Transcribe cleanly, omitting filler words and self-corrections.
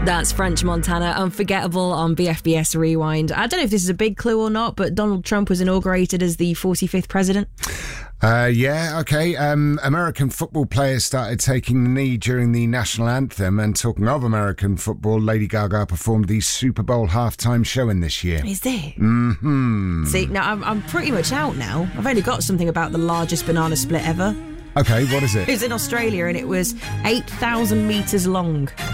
That's French Montana, Unforgettable on BFBS Rewind. I don't know if this is a big clue or not, but Donald Trump was inaugurated as the 45th president. Yeah, okay. American football players started taking the knee during the national anthem. And talking of American football, Lady Gaga performed the Super Bowl halftime showing this year. Is it? Mm-hmm. See, now I'm pretty much out now. I've only got something about the largest banana split ever. Okay, what is it? It was in Australia and it was 8,000 metres long.